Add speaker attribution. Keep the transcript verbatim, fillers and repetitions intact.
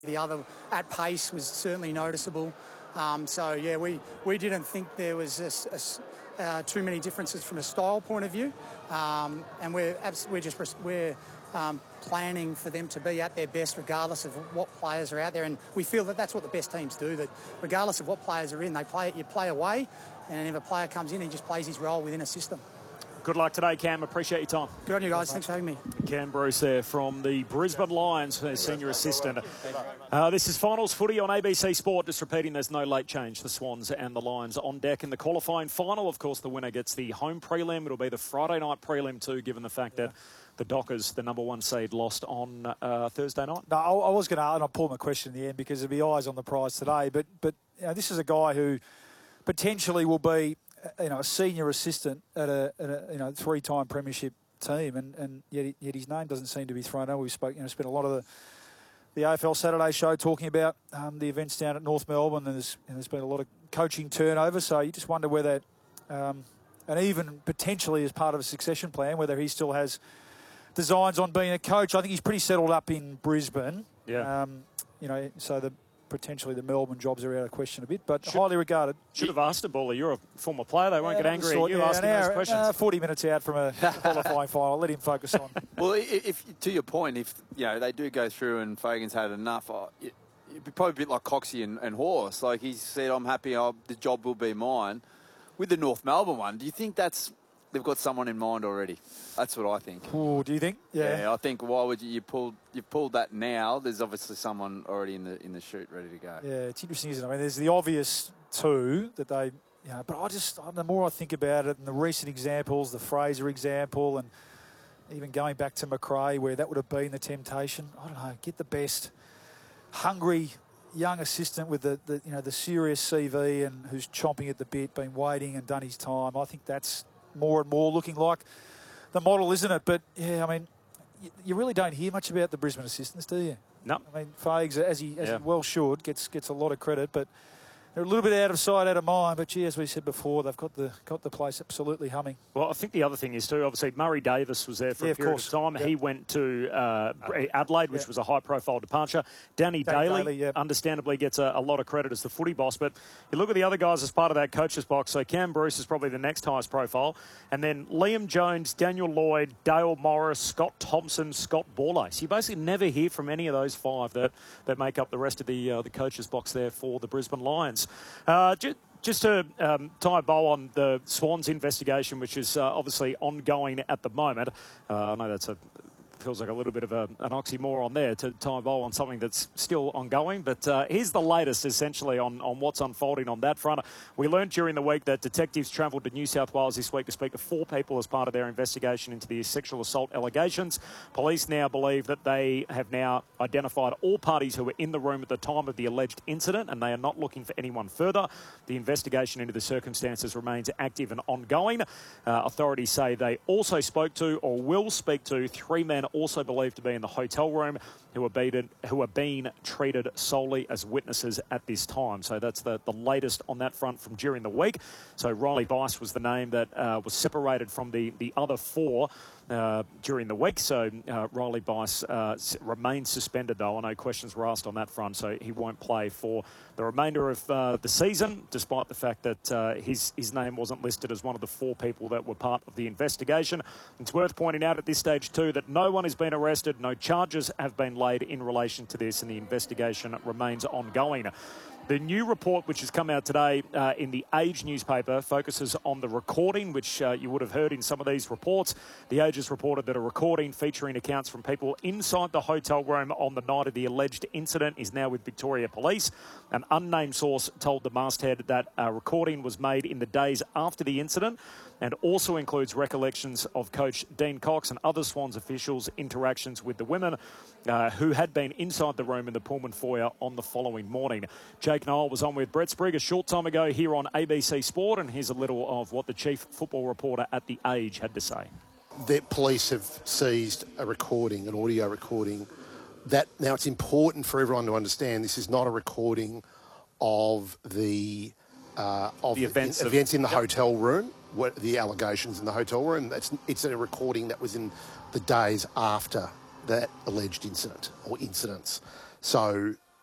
Speaker 1: The other at pace was certainly noticeable. Um, so, yeah, we, we didn't think there was a, a, uh, too many differences from a style point of view. Um, and we're, we're just we're um, planning for them to be at their best regardless of what players are out there. And we feel that that's what the best teams do, that regardless of what players are in, they play you play away, and if a player comes in, he just plays his role within a system.
Speaker 2: Good luck today, Cam. Appreciate your time.
Speaker 1: Good on you guys. Thanks for having me.
Speaker 2: Cam Bruce there from the Brisbane Lions, senior assistant. Uh, this is finals footy on A B C Sport. Just repeating, there's no late change. The Swans and the Lions on deck in the qualifying final. Of course, the winner gets the home prelim. It'll be the Friday night prelim too, given the fact that the Dockers, the number one seed, lost on uh, Thursday night.
Speaker 3: No, I, I was going to, and I pulled my question in the end because there'll be eyes on the prize today. But but you know, this is a guy who potentially will be, you know, a senior assistant at a, at a you know three-time premiership team, and, and yet, yet his name doesn't seem to be thrown out. We've spoke, you know, spent a lot of the the A F L Saturday show talking about um, the events down at North Melbourne, and there's, and there's been a lot of coaching turnover. So you just wonder whether, um, and even potentially as part of a succession plan, whether he still has designs on being a coach. I think he's pretty settled up in Brisbane.
Speaker 2: Yeah.
Speaker 3: Um, you know, so the potentially the Melbourne jobs are out of question a bit, but should, highly regarded.
Speaker 2: Should have asked him, Bawley. You're a former player. They won't
Speaker 3: yeah,
Speaker 2: get angry at you
Speaker 3: yeah,
Speaker 2: asking
Speaker 3: hour,
Speaker 2: those questions.
Speaker 3: Uh, forty minutes out from a qualifying final. Let him focus on.
Speaker 4: Well, if to your point, if you know they do go through and Fagan's had enough, it, it'd be probably a bit like Coxie and, and Horse. Like he said, I'm happy. I'll, the job will be mine. With the North Melbourne one, do you think that's they've got someone in mind already? That's what I think.
Speaker 3: Oh, do you think? Yeah.
Speaker 4: yeah, I think why would you, you pull you pulled that now? There's obviously someone already in the in the chute ready to go.
Speaker 3: Yeah, it's interesting, isn't it? I mean, there's the obvious two that they, you know, but I just the more I think about it, and the recent examples, the Fraser example, and even going back to Macrae, where that would have been the temptation. I don't know. Get the best, hungry young assistant with the, the you know the serious C V and who's chomping at the bit, been waiting and done his time. I think that's more and more looking like the model, isn't it? But, yeah, I mean, you, you really don't hear much about the Brisbane assistants, do you?
Speaker 2: No.
Speaker 3: I mean, Fags, as he, as
Speaker 2: yeah.
Speaker 3: he well should, gets gets a lot of credit, but they're a little bit out of sight, out of mind. But, gee, as we said before, they've got the got the place absolutely humming.
Speaker 2: Well, I think the other thing is, too, obviously, Murray Davis was there for
Speaker 3: yeah,
Speaker 2: a period
Speaker 3: of,
Speaker 2: of time.
Speaker 3: Yep.
Speaker 2: He went to uh, Adelaide, which yep. was a high-profile departure. Danny, Danny Daly, Daly yep. understandably, gets a, a lot of credit as the footy boss. But you look at the other guys as part of that coach's box. So Cam Bruce is probably the next highest profile. And then Liam Jones, Daniel Lloyd, Dale Morris, Scott Thompson, Scott Borlase. You basically never hear from any of those five that, that make up the rest of the, uh, the coach's box there for the Brisbane Lions. Uh, just, Just to um, tie a bow on the Swans investigation, which is uh, obviously ongoing at the moment. Uh, I know that's a feels like a little bit of a, an oxymoron there to tie a bow on something that's still ongoing. But uh, here's the latest, essentially, on, on what's unfolding on that front. We learned during the week that detectives travelled to New South Wales this week to speak to four people as part of their investigation into the sexual assault allegations. Police now believe that they have now identified all parties who were in the room at the time of the alleged incident, and they are not looking for anyone further. The investigation into the circumstances remains active and ongoing. Uh, authorities say they also spoke to or will speak to three men also believed to be in the hotel room who are being, who are being treated solely as witnesses at this time. So that's the, the latest on that front from during the week. So Riley Bice was the name that uh, was separated from the, the other four uh, during the week. So uh, Riley Bice uh, remains suspended, though. I know questions were asked on that front, so he won't play for the remainder of uh, the season, despite the fact that uh, his, his name wasn't listed as one of the four people that were part of the investigation. It's worth pointing out at this stage, too, that no one has been arrested, no charges have been laid in relation to this, and the investigation remains ongoing. The new report, which has come out today uh, in the Age newspaper, focuses on the recording, which uh, you would have heard in some of these reports. The Age has reported that a recording featuring accounts from people inside the hotel room on the night of the alleged incident is now with Victoria Police. An unnamed source told the masthead that a recording was made in the days after the incident and also includes recollections of Coach Dean Cox and other Swans officials' interactions with the women uh, who had been inside the room in the Pullman foyer on the following morning. Jake Noel was on with Brett Sprigg a short time ago here on A B C Sport, and here's a little of what the chief football reporter at The Age had to say.
Speaker 5: The police have seized a recording, an audio recording. That now it's important for everyone to understand this is not a recording of the uh, of
Speaker 2: the events,
Speaker 5: the,
Speaker 2: of,
Speaker 5: events in the
Speaker 2: yep.
Speaker 5: hotel room, what the allegations in the hotel room. That's it's a recording that was in the days after that alleged incident or incidents. So